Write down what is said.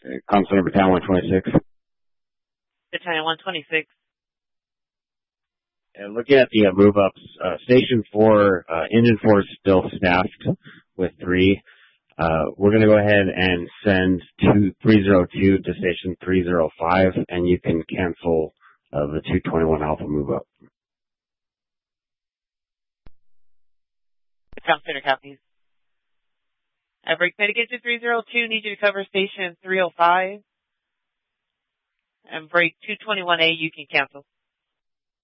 Console number Battalion 126. Battalion 126. And looking at the move-ups, Station 4, Engine 4 is still staffed with 3. We're going to go ahead and send 302 to Station 305, and you can cancel the 221 Alpha move-up. Ground Center copies. Break mitigate to 302, need you to cover Station 305. And break 221A, you can cancel.